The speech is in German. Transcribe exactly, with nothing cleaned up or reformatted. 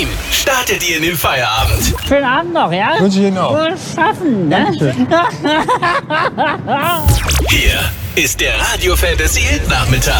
Team startet ihr in den Feierabend. Schönen Abend noch, ja? Wünsche ich Ihnen auch. Wohl schaffen, ne? Hier ist der Radio Fantasy Hit Nachmittag.